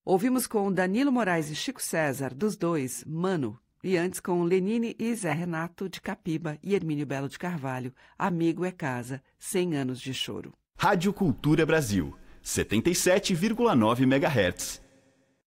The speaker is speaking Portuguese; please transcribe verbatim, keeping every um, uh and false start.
Ouvimos com Danilo Moraes e Chico César, dos dois, Mano. E antes com Lenine e Zé Renato de Capiba e Hermínio Belo de Carvalho, Amigo é Casa, cem anos de choro. Rádio Cultura Brasil, setenta e sete vírgula nove megahertz.